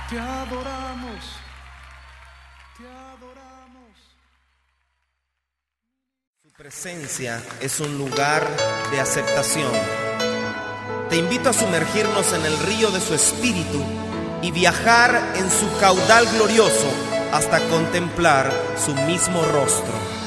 Te adoramos, te adoramos. Su presencia es un lugar de aceptación. Te invito a sumergirnos en el río de su espíritu y viajar en su caudal glorioso hasta contemplar su mismo rostro.